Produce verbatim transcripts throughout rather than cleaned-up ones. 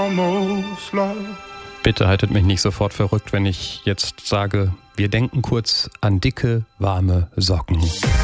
Bitte haltet mich nicht sofort verrückt, wenn ich jetzt sage, wir denken kurz an dicke, warme Socken.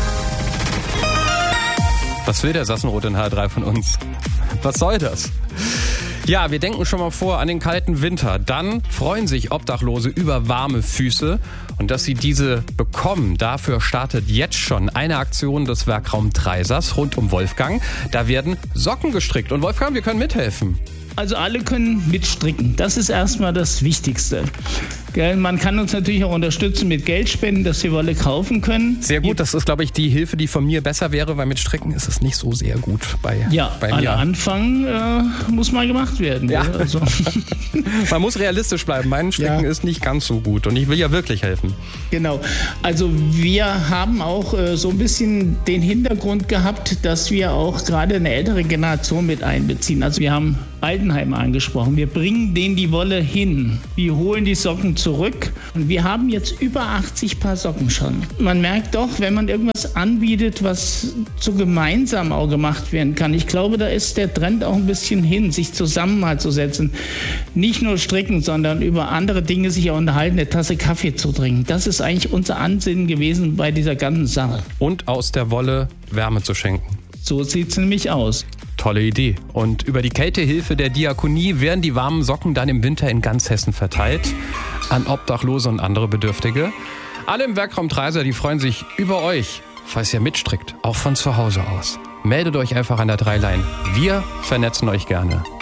Was will der Sassenroth in H drei von uns? Was soll das? Ja, wir denken schon mal vor an den kalten Winter. Dann freuen sich Obdachlose über warme Füße. Und dass sie diese bekommen, dafür startet jetzt schon eine Aktion des Werkraum Treisas rund um Wolfgang. Da werden Socken gestrickt. Und Wolfgang, wir können mithelfen. Also alle können mitstricken. Das ist erstmal das Wichtigste. Man kann uns natürlich auch unterstützen mit Geldspenden, dass wir Wolle kaufen können. Sehr gut, das ist, glaube ich, die Hilfe, die von mir besser wäre, weil mit Stricken ist es nicht so sehr gut bei, ja, bei mir. Ja, Anfang äh, muss mal gemacht werden. Ja. Also. Man muss realistisch bleiben. Mein Stricken ja. ist nicht ganz so gut und ich will ja wirklich helfen. Genau. Also wir haben auch äh, so ein bisschen den Hintergrund gehabt, dass wir auch gerade eine ältere Generation mit einbeziehen. Also wir haben Altenheime angesprochen. Wir bringen denen die Wolle hin. Wir holen die Socken zurück und wir haben jetzt über achtzig Paar Socken schon. Man merkt doch, wenn man irgendwas anbietet, was so gemeinsam auch gemacht werden kann. Ich glaube, da ist der Trend auch ein bisschen hin, sich zusammen mal zu setzen. Nicht nur stricken, sondern über andere Dinge sich auch unterhalten, eine Tasse Kaffee zu trinken. Das ist eigentlich unser Ansinnen gewesen bei dieser ganzen Sache. Und aus der Wolle Wärme zu schenken. So sieht es nämlich aus. Tolle Idee. Und über die Kältehilfe der Diakonie werden die warmen Socken dann im Winter in ganz Hessen verteilt an Obdachlose und andere Bedürftige. Alle im Werkraum Treisa, die freuen sich über euch, falls ihr mitstrickt, auch von zu Hause aus. Meldet euch einfach an der Dreilein. Wir vernetzen euch gerne.